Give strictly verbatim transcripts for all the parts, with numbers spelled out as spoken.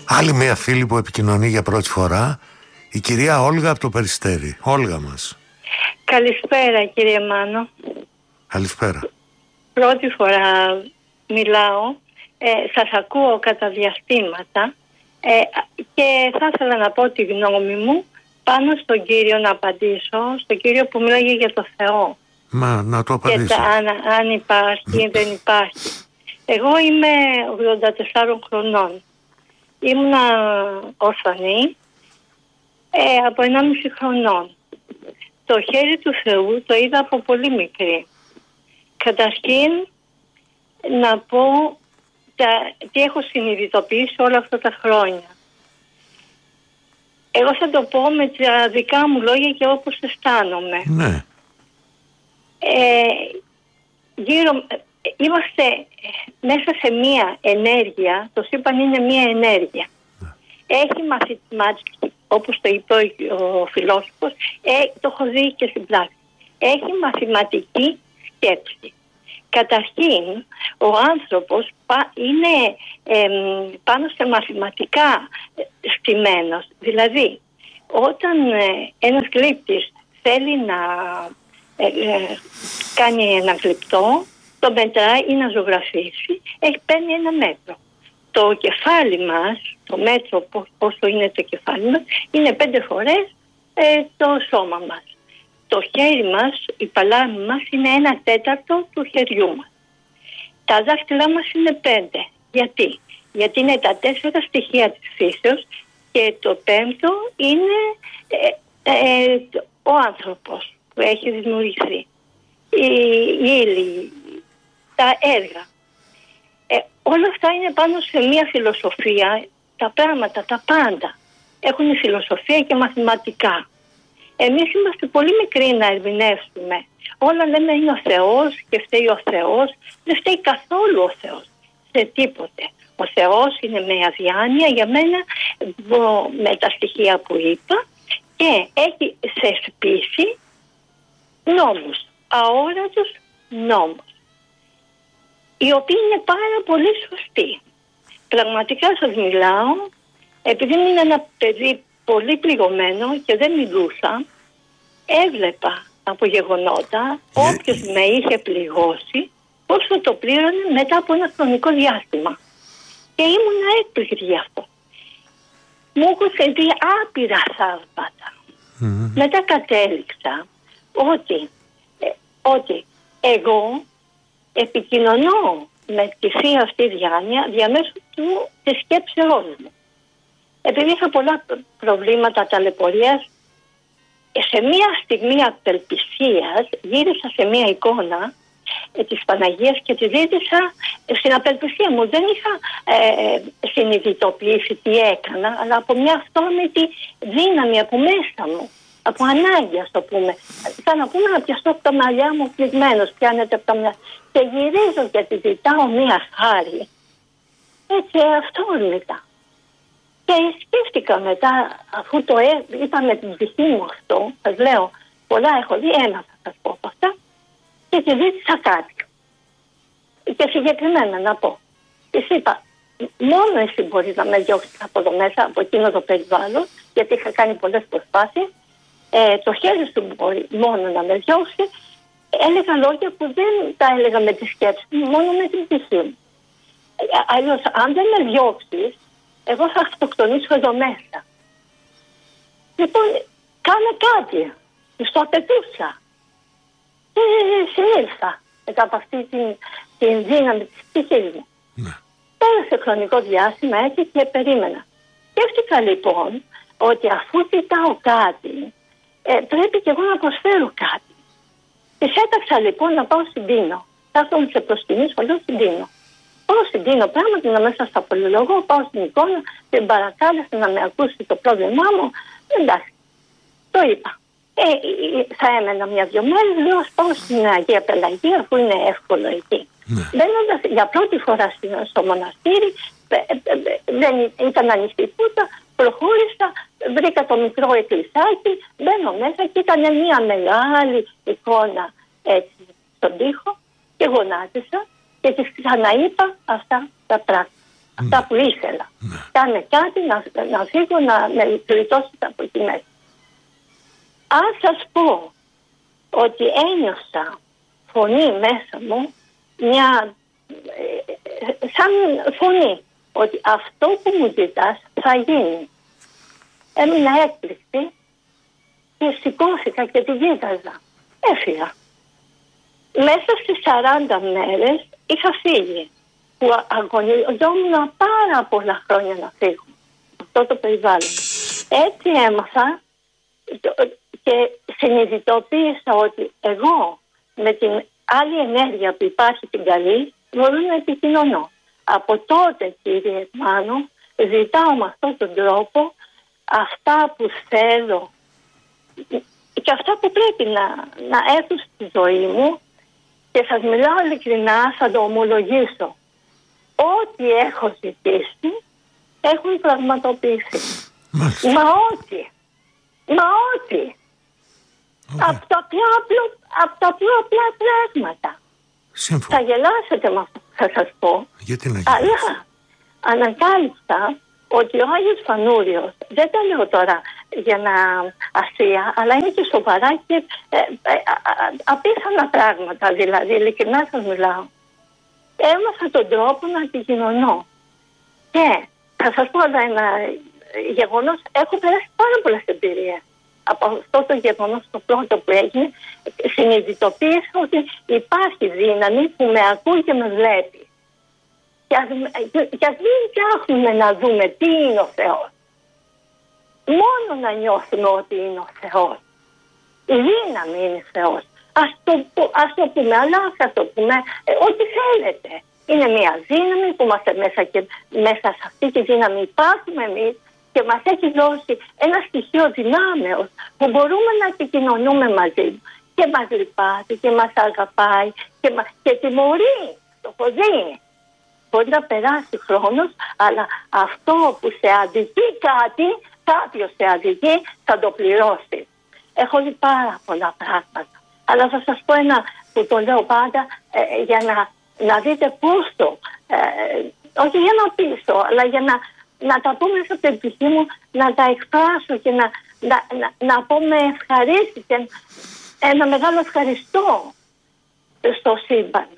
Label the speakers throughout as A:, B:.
A: Άλλη μια φίλη που επικοινωνεί για πρώτη φορά, η κυρία Όλγα από το Περιστέρι. Όλγα μας.
B: Καλησπέρα κύριε Μάνο.
A: Καλησπέρα.
B: Πρώτη φορά μιλάω, ε, σας ακούω κατά διαστήματα ε, και θα ήθελα να πω τη γνώμη μου πάνω στον κύριο, να απαντήσω, στον κύριο που μίλαγε για το Θεό.
A: Μα να το απαντήσω.
B: Και τα, αν, αν υπάρχει ή δεν υπάρχει. Εγώ είμαι ογδόντα τεσσάρων χρονών. Ήμουνα ορφανή ε, από ενάμιση χρονών. Το χέρι του Θεού το είδα από πολύ μικρή. Καταρχήν να πω τα, τι έχω συνειδητοποιήσει όλα αυτά τα χρόνια. Εγώ θα το πω με τα δικά μου λόγια και όπως αισθάνομαι.
A: Ναι.
B: Ε, γύρω, είμαστε μέσα σε μία ενέργεια, το σύμπαν είναι μία ενέργεια. Ναι. Έχει μαθηματική, όπως το είπε ο φιλόσοφος, ε, το έχω δει και στην πράξη. Έχει μαθηματική σκέψη. Καταρχήν, ο άνθρωπος είναι ε, πάνω σε μαθηματικά στημένος. Δηλαδή, όταν ε, ένας γλύπτης θέλει να ε, ε, κάνει ένα γλυπτό, το μετράει ή να ζωγραφίσει, έχει παίρνει ένα μέτρο. Το κεφάλι μας, το μέτρο όσο είναι το κεφάλι μας, είναι πέντε φορές ε, το σώμα μας. Το χέρι μας, η παλάμη μας είναι ένα τέταρτο του χεριού μας. Τα δάχτυλά μας είναι πέντε. Γιατί? Γιατί είναι τα τέσσερα στοιχεία της φύσεως και το πέμπτο είναι ε, ε, ο άνθρωπος που έχει δημιουργηθεί. Η, η ύλη, τα έργα. Ε, όλα αυτά είναι πάνω σε μια φιλοσοφία. Τα πράγματα, τα πάντα έχουν φιλοσοφία και μαθηματικά. Εμείς είμαστε πολύ μικροί να ερμηνεύσουμε. Όλα λέμε είναι ο Θεός και φταίει ο Θεός. Δεν φταίει καθόλου ο Θεός σε τίποτε. Ο Θεός είναι με αδιάνοια για μένα με τα στοιχεία που είπα και έχει θεσπίσει νόμους, αόρατους νόμους, οι οποίοι είναι πάρα πολύ σωστοί. Πραγματικά σας μιλάω, επειδή ήμουν ένα παιδί πολύ πληγωμένο και δεν μιλούσα, έβλεπα από γεγονότα yeah. όποιος με είχε πληγώσει πόσο το πλήρωνε μετά από ένα χρονικό διάστημα. Και ήμουν έκπληκτη γι' αυτό. Μου έχουν δει άπειρα θαύματα. Mm-hmm. Μετά κατέληξα ότι, ε, ότι εγώ επικοινωνώ με τη Θεία αυτή διάνοια διαμέσου του της σκέψεώς μου. Επειδή είχα πολλά προβλήματα ταλαιπωρίας, σε μία στιγμή απελπισίας γύρισα σε μία εικόνα ε, της Παναγίας και τη ζήτησα στην απελπισία μου. Δεν είχα ε, συνειδητοποιήσει τι έκανα, αλλά από μια αυτόματη δύναμη από μέσα μου, από ανάγκη, ας το πούμε. Θα να πούμε να πιαστώ από τα μαλλιά μου πληγμένος, πιάνεται από τα μαλλιά. Και γυρίζω και τη ζητάω μία χάρη. Έτσι αυτόρμητα. Και σκέφτηκα μετά, αφού το ε, είπα με την ψυχή μου αυτό, σας λέω, πολλά έχω δει, ένα θα σας πω από αυτά, και τη ζήτησα κάτι. Και συγκεκριμένα να πω. Της είπα, μόνο εσύ μπορείς να με διώξεις από εδώ μέσα, από εκείνο το περιβάλλον, γιατί είχα κάνει πολλές προσπάθειες, ε, το χέρι σου μπορεί μόνο να με διώξει. Έλεγα λόγια που δεν τα έλεγα με τη σκέψη μου, μόνο με την ψυχή μου. Ε, αλλιώς, αν δεν με διώξεις, εγώ θα αυτοκτονήσω εδώ μέσα. Λοιπόν, κάνε κάτι. Στο απαιτούσα. Και συνήλθα μετά από αυτή την, την δύναμη της ψυχής μου. Ναι. Πέρασε χρονικό διάστημα έτσι και περίμενα. Σκέφτηκα λοιπόν ότι αφού ζητάω κάτι, ε, πρέπει και εγώ να προσφέρω κάτι. Της έταξα λοιπόν να πάω στην Τίνο. Θα έρθω σε προσκυνήσω, λέω στην Τίνο. Πάω στην Τίνο, πράγματι να μέσα στα πολυλογώ, πάω στην εικόνα, την παρακάλεσα να με ακούσει το πρόβλημά μου. Εντάξει, το είπα. Ε, θα έμενα μια-δυο μέρες, λέω ας πάω στην Αγία Πελαγία, αφού είναι εύκολο εκεί. Ναι. Μπαίνοντας για πρώτη φορά στο μοναστήρι, δεν ήταν ανοιχτή πούτα, προχώρησα, βρήκα το μικρό εκκλησάκι, μπαίνω μέσα και ήταν μια μεγάλη εικόνα έτσι στον τοίχο και γονάτισα και της ξαναείπα αυτά τα πράγματα. αυτά που ήθελα.
A: Ναι.
B: Κάνε κάτι να, να φύγω, να με γλιτώσει από εκεί μέσα. Αν σας πω ότι ένιωσα φωνή μέσα μου, μια ε, σαν φωνή, ότι αυτό που μου ζητάς θα γίνει. Έμεινα έκπληκτη και σηκώθηκα και τη κοίταζα. Έφυγα. Μέσα στις σαράντα μέρες είχα φύγει, που αγωνιζόμουν πάρα πολλά χρόνια να φύγω από αυτό το περιβάλλον. Έτσι έμαθα και συνειδητοποίησα ότι εγώ με την άλλη ενέργεια που υπάρχει την καλή μπορώ να επικοινωνώ. Από τότε, κύριε Μάνο, ζητάω με αυτόν τον τρόπο αυτά που θέλω και αυτά που πρέπει να, να έρθουν στη ζωή μου, και σας μιλάω ειλικρινά, θα το ομολογήσω. Ό,τι έχω ζητήσει έχουν πραγματοποιηθεί.
A: Μάλιστα.
B: Μα ό,τι. Μα ό,τι.
A: Okay.
B: Από τα πιο απλό, από τα πιο απλά πράγματα.
A: Σύμφωνα.
B: Θα γελάσετε με αυτό που θα σας πω.
A: Γιατί να
B: Αλλά
A: γελάσεις?
B: ανακάλυψα ότι ο Άγιος Φανούριος, δεν τα λέω τώρα για να αστεία, αλλά είναι και σοβαρά και ε, ε, ε, απίθανα πράγματα, δηλαδή ειλικρινά σας μιλάω. Έμαθα τον τρόπο να επικοινωνώ. Και θα σας πω ένα γεγονός, έχω περάσει πάρα πολλές εμπειρίες. Από αυτό το γεγονός το πρώτο που έγινε, συνειδητοποίησα ότι υπάρχει δύναμη που με ακούει και με βλέπει. Και ας, και ας μην ψάχνουμε να δούμε τι είναι ο Θεός. Μόνο να νιώθουμε ότι είναι ο Θεός. Η δύναμη είναι Θεός. Ας το, ας το πούμε, αλλά ας το πούμε ε, ό,τι θέλετε. Είναι μια δύναμη που είμαστε μέσα και μέσα σε αυτή τη δύναμη υπάρχουμε εμείς και μας έχει δώσει ένα στοιχείο δυνάμεως που μπορούμε να επικοινωνούμε μαζί του. Και μας λυπάται και μας αγαπάει και, μα, και τιμωρεί. Το χωδίνει. Μπορεί να περάσει χρόνος, αλλά αυτό που σε αδικεί κάτι, κάποιος σε αδικεί, θα το πληρώσει. Έχω δει πάρα πολλά πράγματα. Αλλά θα σας πω ένα που το λέω πάντα ε, για να, να δείτε πόσο, ε, όχι για να πείσω, αλλά για να, να τα πω μέσα από την ψυχή μου, να τα εκφράσω και να, να, να, να πω με ευχαρίστηση, ένα μεγάλο ευχαριστώ στο σύμπαν.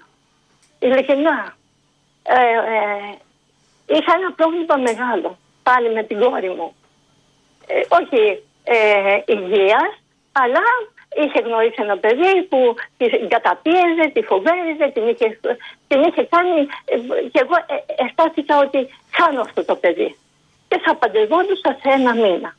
B: Ειλικρινά. Ε, ε, είχα ένα πρόβλημα μεγάλο πάλι με την κόρη μου. Ε, όχι ε, υγείας, αλλά είχε γνωρίσει ένα παιδί που την καταπίεζε, τη φοβέριζε, την είχε, την είχε κάνει ε, και εγώ ε, αισθάνθηκα ότι χάνω αυτό το παιδί. Και θα παντρευόντουσα σε ένα μήνα.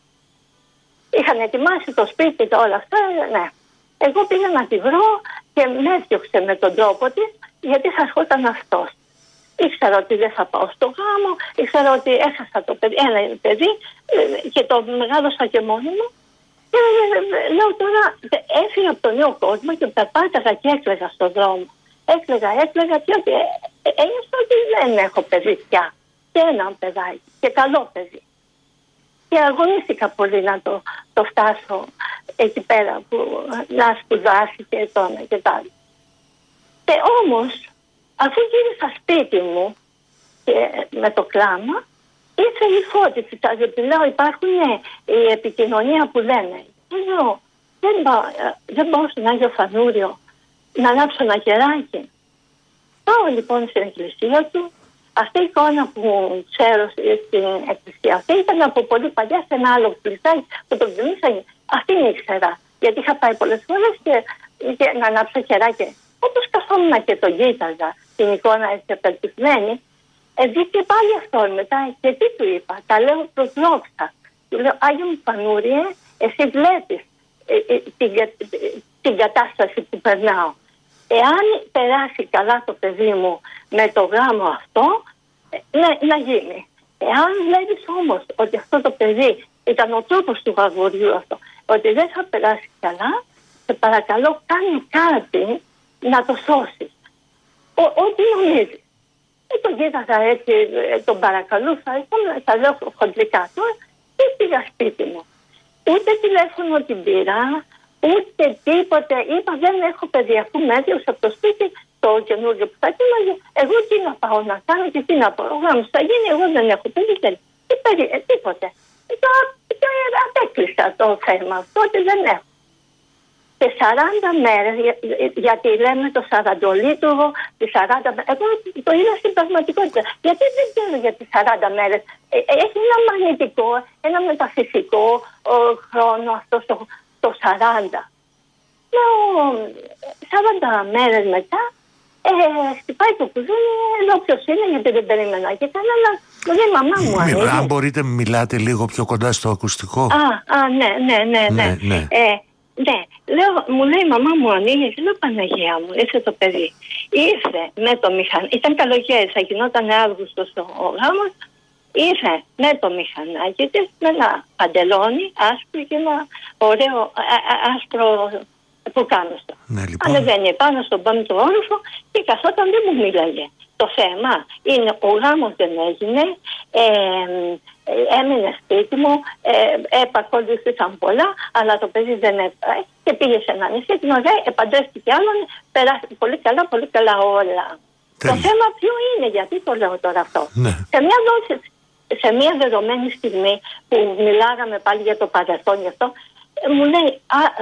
B: Είχαν ετοιμάσει το σπίτι και όλα αυτά, ναι. Εγώ πήγα να τη βρω και με έδιωξε με τον τρόπο της, γιατί θα ερχόταν αυτός. Ήξερα ότι δεν θα πάω στο γάμο, ήξερα ότι έχασα το παιδί, ένα παιδί και το μεγάλωσα και μόνη μου. Και λέω τώρα, έφυγα από τον νέο κόσμο και περπάταγα και έκλαιγα στον δρόμο. Έκλαιγα, έκλαιγα και ότι ένιωσα ότι δεν έχω παιδί πια. Και ένα παιδάκι, και καλό παιδί. Και αγωνίστηκα πολύ να το, το φτάσω εκεί πέρα που να σπουδάσει και τώρα και τα άλλα. Και όμως, αφού γύρισα σπίτι μου και με το κλάμα, ήρθε η φώτιση. Δηλαδή λέω, υπάρχουν η επικοινωνία που λένε. Και λέω, δεν, δεν πάω στον Άγιο Φανούριο να ανάψω ένα κεράκι. Πάω λοιπόν στην εκκλησία του. Αυτή η εικόνα που ξέρω στην εκκλησία αυτή ήταν από πολύ παλιά σε ένα άλλο πλησάκι που τον ξυνήσανε. Αυτήν ήξερα. Γιατί είχα πάει πολλές φορές και, και να ανάψω κεράκι. Όπως καθόμουν και τον κοίταζα την εικόνα έτσι απελπισμένη, βγήκε πάλι αυτό μετά και τι του είπα, τα λέω προς δόξα. Του λέω, Άγιο μου Φανούριε, εσύ βλέπεις ε, ε, την, ε, την κατάσταση που περνάω. Εάν περάσει καλά το παιδί μου με το γάμο αυτό, ε, να, να γίνει. Εάν βλέπεις όμως ότι αυτό το παιδί ήταν ο τρόπος του αγοριού αυτό, ότι δεν θα περάσει καλά, σε παρακαλώ κάνει κάτι να το σώσεις. Ό,τι νομίζεις. Ε, τον κοίταζα έτσι, ε, τον παρακαλούσα, θα λέω χοντρικά τώρα και πήγα σπίτι μου. Ούτε τηλέφωνο την πήρα, ούτε τίποτε. Είπα δεν έχω παιδί, αφού με έδιωξε από το σπίτι, το καινούργιο που θα γίνει, εγώ τι να πάω να κάνω και τι να πω. Ο γάμος θα γίνει, εγώ δεν έχω παιδί, τι περί, ε, τίποτε. Το, το, απέκλεισα το θέμα αυτό και δεν έχω. Σε σαράντα μέρες, για, γιατί λέμε το σαραντολίτουργο, τις σαράντα μέρες, εγώ το είδα στην πραγματικότητα. Γιατί δεν ξέρω για τις σαράντα μέρες. Ε, έχει ένα μαγνητικό, ένα μεταφυσικό ο, χρόνο αυτό το, το σαράντα. Λέω, σαράντα μέρες μετά, ε, χτυπάει το κουδούνι, λέω ποιος είναι, γιατί δεν περίμενα και κανένα. Μου λέει, μαμά μου ανοίγει.
A: Αν μπορείτε μιλάτε λίγο πιο κοντά στο ακουστικό.
B: Α, α ναι, ναι, ναι, ναι. ναι, ναι. Ε, ναι. Λέω, μου λέει, μαμά μου ανοίγει. Λέω, Παναγία μου, ήρθε το παιδί. Ήρθε με το μηχανάκι. Ήταν καλοκαίρι, θα γινόταν Αύγουστος ο γάμος. Ήρθε με το μηχανάκι της, με ένα παντελόνι άσπρο και ένα ωραίο α, α, άσπρο πουκάμισο. Ναι, λοιπόν. Ανεβαίνει πάνω στον πέμπτο όροφο και καθόταν, δεν μου μίλαγε. Το θέμα είναι, ο γάμος δεν έγινε, ε, ε, έμεινε σπίτι μου, ε, επακολουθήσαν πολλά, αλλά το παιδί δεν έφτασε και πήγε σε ένα νησί, την ωραία, επαντρεύτηκε άλλον, περάστηκε πολύ καλά, πολύ καλά όλα. Τέλει. Το θέμα ποιο είναι, γιατί το λέω τώρα αυτό. Ναι. Σε μια δόση, σε μια δεδομένη στιγμή που μιλάγαμε πάλι για το παρελθόν γι' αυτό, μου λέει, α,